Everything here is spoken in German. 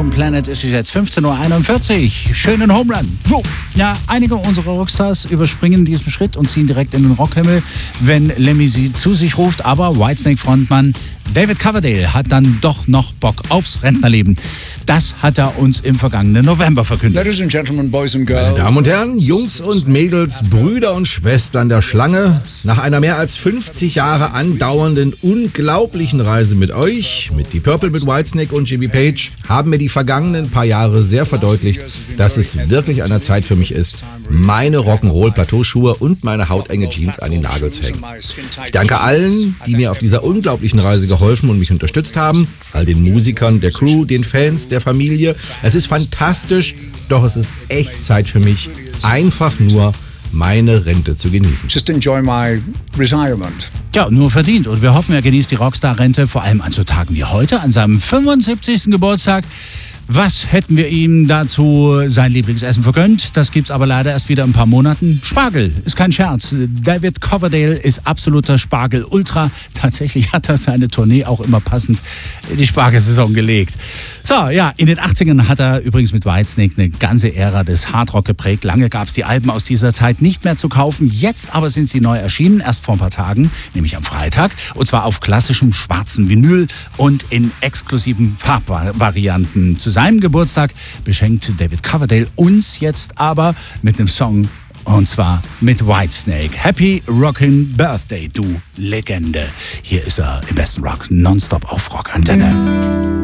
Atom Planet ist es jetzt 15.41 Uhr. Schönen Home Run. So, ja, einige unserer Rockstars überspringen diesen Schritt und ziehen direkt in den Rockhimmel, wenn Lemmy sie zu sich ruft. Aber Whitesnake-Frontmann David Coverdale hat dann doch noch Bock aufs Rentnerleben. Das hat er uns im vergangenen November verkündet. Ladies and gentlemen, boys and girls. Meine Damen und Herren, Jungs und Mädels, Brüder und Schwestern der Schlange, nach einer mehr als 50 Jahre andauernden, unglaublichen Reise mit euch, mit Deep Purple, mit Whitesnake und Jimmy Page, haben mir die vergangenen paar Jahre sehr verdeutlicht, dass es wirklich an der Zeit für mich ist, meine Rock'n'Roll-Plateauschuhe und meine hautenge Jeans an den Nagel zu hängen. Ich danke allen, die mir auf dieser unglaublichen Reise geholfen und mich unterstützt haben, all den Musikern, der Crew, den Fans, der Familie. Es ist fantastisch, doch es ist echt Zeit für mich, einfach nur meine Rente zu genießen. Just enjoy my retirement. Ja, nur verdient. Und wir hoffen, er genießt die Rockstar-Rente, vor allem an so Tagen wie heute, an seinem 75. Geburtstag. Was hätten wir ihm dazu sein Lieblingsessen vergönnt? Das gibt's aber leider erst wieder in ein paar Monaten. Spargel ist kein Scherz. David Coverdale ist absoluter Spargel-Ultra. Tatsächlich hat er seine Tournee auch immer passend in die Spargelsaison gelegt. So, ja, in den 80ern hat er übrigens mit Whitesnake eine ganze Ära des Hardrock geprägt. Lange gab's die Alben aus dieser Zeit nicht mehr zu kaufen. Jetzt aber sind sie neu erschienen, erst vor ein paar Tagen, nämlich am Freitag. Und zwar auf klassischem schwarzen Vinyl und in exklusiven Farbvarianten. Zu seinem Geburtstag beschenkt David Coverdale uns jetzt aber mit einem Song, und zwar mit Whitesnake. Happy Rockin' Birthday, du Legende. Hier ist er im besten Rock, nonstop auf Rockantenne.